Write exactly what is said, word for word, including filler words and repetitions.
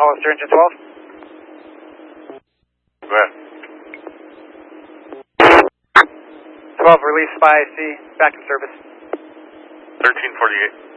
Hollister engine twelve. Go ahead. twelve, release Spy C, back in service. thirteen forty-eight.